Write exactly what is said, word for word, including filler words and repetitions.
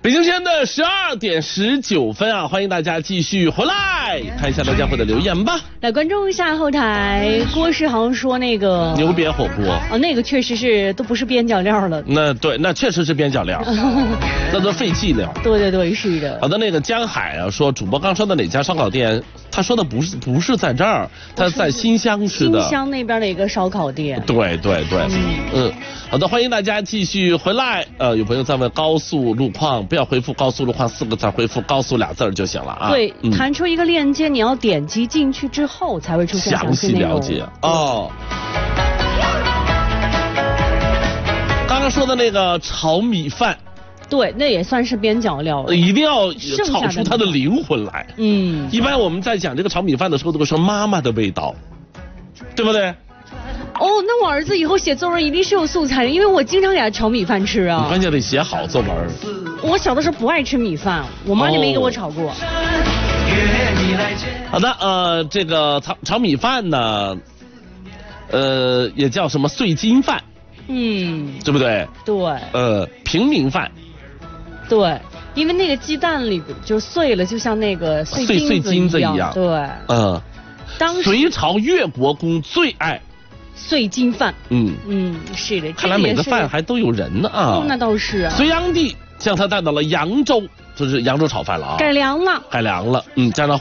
北京时间的十二点十九分啊，欢迎大家继续回来看一下大家伙的留言吧。 来关注一下后台，郭世航说那个牛瘪火锅哦，那个确实是都不是边角料了。 那对，那确实是边角料，那都废弃料。 对对对，是的。 好的，那个江海啊说，主播刚说的哪家烧烤店？他说的不是不是在这儿，他在新乡市的。 新乡那边的一个烧烤店。 对对对，嗯嗯， 好的，欢迎大家继续回来。呃，有朋友在问高速路况，不要回复高速路况四个字，回复高速俩字就行了啊。 对， 嗯、 弹出一个链接，你要点击进去之后才会出现详细了解哦。刚刚说的那个炒米饭。 对，那也算是边角料了， 一定要炒出它的灵魂来。 嗯， 一般我们在讲这个炒米饭的时候，都会说妈妈的味道，对不对？ 哦，那我儿子以后写作文一定是有素材的，因为我经常给他炒米饭吃啊。 你关键得写好作文。 我小的时候不爱吃米饭，我妈就没给我炒过。 好的，呃，这个炒炒米饭呢，呃，也叫什么碎金饭， 嗯， 对不对？ 对。 呃，平民饭。 对，因为那个鸡蛋里就碎了，就像那个碎碎碎金子一样。 对， 嗯， 当时隋朝越国公最爱碎金饭。 嗯嗯，是的。 看来每个饭还都有人呢啊。 哦，那倒是啊。 隋炀帝将他带到了扬州，就是扬州炒饭了啊。 改良了。 改良了，嗯，加上